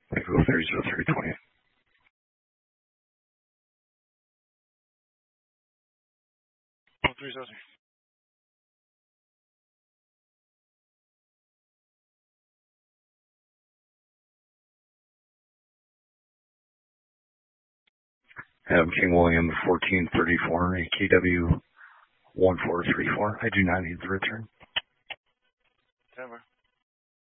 I go 30320. Oh, 303. Adam King William 1434 AKW 1434. I do not need the return. Never.